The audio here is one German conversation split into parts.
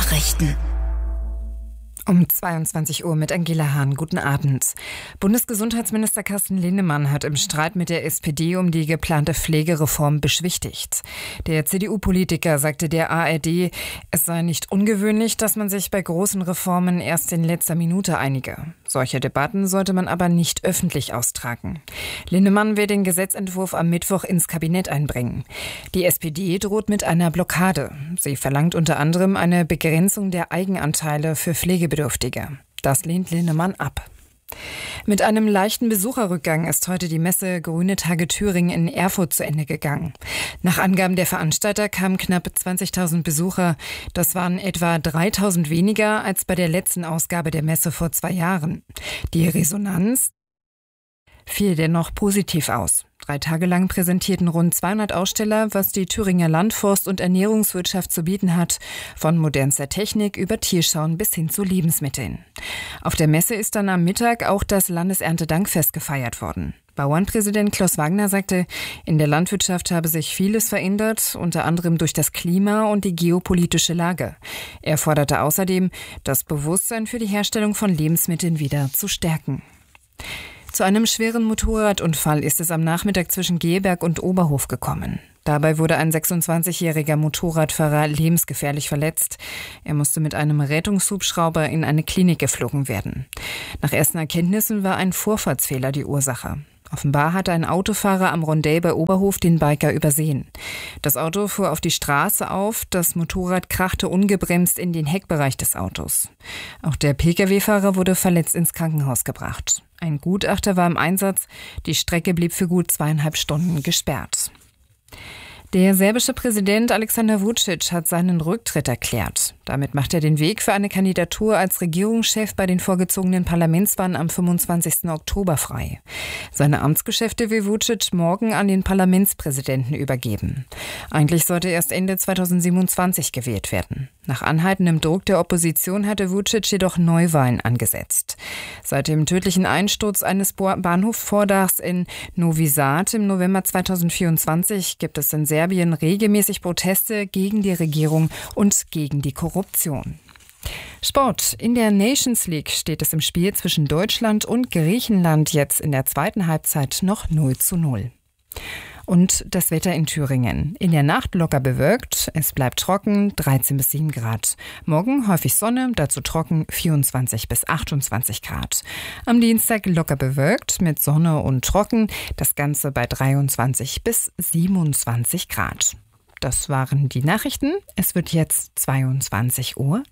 Nachrichten. Um 22 Uhr mit Angela Hahn. Guten Abend. Bundesgesundheitsminister Carsten Linnemann hat im Streit mit der SPD um die geplante Pflegereform beschwichtigt. Der CDU-Politiker sagte der ARD, es sei nicht ungewöhnlich, dass man sich bei großen Reformen erst in letzter Minute einige. Solche Debatten sollte man aber nicht öffentlich austragen. Linnemann will den Gesetzentwurf am Mittwoch ins Kabinett einbringen. Die SPD droht mit einer Blockade. Sie verlangt unter anderem eine Begrenzung der Eigenanteile für Pflegebedürftige. Das lehnt Linnemann ab. Mit einem leichten Besucherrückgang ist heute die Messe Grüne Tage Thüringen in Erfurt zu Ende gegangen. Nach Angaben der Veranstalter kamen knapp 20.000 Besucher. Das waren etwa 3.000 weniger als bei der letzten Ausgabe der Messe vor 2 Jahren. Die Resonanz fiel dennoch positiv aus. 3 Tage lang präsentierten rund 200 Aussteller, was die Thüringer Landforst- und Ernährungswirtschaft zu bieten hat, von modernster Technik über Tierschauen bis hin zu Lebensmitteln. Auf der Messe ist dann am Mittag auch das Landeserntedankfest gefeiert worden. Bauernpräsident Klaus Wagner sagte, in der Landwirtschaft habe sich vieles verändert, unter anderem durch das Klima und die geopolitische Lage. Er forderte außerdem, das Bewusstsein für die Herstellung von Lebensmitteln wieder zu stärken. Zu einem schweren Motorradunfall ist es am Nachmittag zwischen Gehlberg und Oberhof gekommen. Dabei wurde ein 26-jähriger Motorradfahrer lebensgefährlich verletzt. Er musste mit einem Rettungshubschrauber in eine Klinik geflogen werden. Nach ersten Erkenntnissen war ein Vorfahrtsfehler die Ursache. Offenbar hatte ein Autofahrer am Rondell bei Oberhof den Biker übersehen. Das Auto fuhr auf die Straße auf, das Motorrad krachte ungebremst in den Heckbereich des Autos. Auch der Pkw-Fahrer wurde verletzt ins Krankenhaus gebracht. Ein Gutachter war im Einsatz, die Strecke blieb für gut 2,5 Stunden gesperrt. Der serbische Präsident Aleksandar Vučić hat seinen Rücktritt erklärt. Damit macht er den Weg für eine Kandidatur als Regierungschef bei den vorgezogenen Parlamentswahlen am 25. Oktober frei. Seine Amtsgeschäfte will Vučić morgen an den Parlamentspräsidenten übergeben. Eigentlich sollte erst Ende 2027 gewählt werden. Nach anhaltendem Druck der Opposition hatte Vučić jedoch Neuwahlen angesetzt. Seit dem tödlichen Einsturz eines Bahnhofsvordachs in Novi Sad im November 2024 gibt es in Serbien regelmäßig Proteste gegen die Regierung und gegen die Korruption. Sport. In der Nations League steht es im Spiel zwischen Deutschland und Griechenland jetzt in der zweiten Halbzeit noch 0:0. Und das Wetter in Thüringen. In der Nacht locker bewölkt, es bleibt trocken, 13 bis 7 Grad. Morgen häufig Sonne, dazu trocken, 24 bis 28 Grad. Am Dienstag locker bewölkt mit Sonne und trocken, das Ganze bei 23 bis 27 Grad. Das waren die Nachrichten. Es wird jetzt 22:03 Uhr.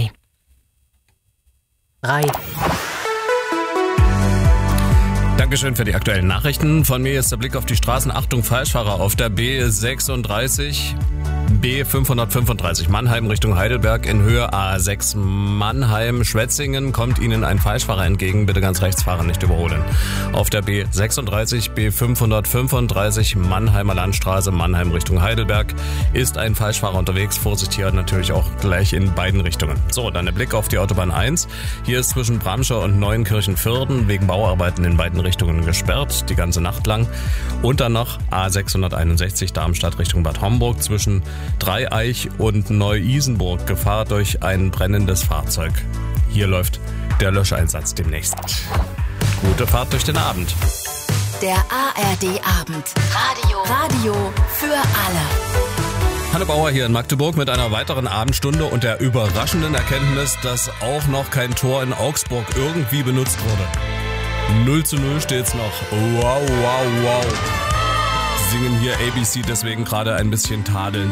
Dankeschön für die aktuellen Nachrichten. Von mir ist der Blick auf die Straßen. Achtung, Falschfahrer auf der B36, B535 Mannheim Richtung Heidelberg in Höhe A6 Mannheim-Schwetzingen kommt Ihnen ein Falschfahrer entgegen. Bitte ganz rechts fahren, nicht überholen. Auf der B36, B535 Mannheimer Landstraße Mannheim Richtung Heidelberg ist ein Falschfahrer unterwegs. Vorsicht hier natürlich auch gleich in beiden Richtungen. So, dann der Blick auf die Autobahn 1. Hier ist zwischen Bramscher und Neuenkirchen-Vierden wegen Bauarbeiten in beiden Richtungen gesperrt, die ganze Nacht lang. Und dann noch A661 Darmstadt Richtung Bad Homburg zwischen Dreieich und Neu-Isenburg. Gefahr durch ein brennendes Fahrzeug. Hier läuft der Löscheinsatz demnächst. Gute Fahrt durch den Abend. Der ARD Abend. Radio für alle. Hanne Bauer hier in Magdeburg mit einer weiteren Abendstunde und der überraschenden Erkenntnis, dass auch noch kein Tor in Augsburg irgendwie benutzt wurde. 0:0 steht's noch. Wow. Singen hier ABC deswegen gerade ein bisschen tadelnd.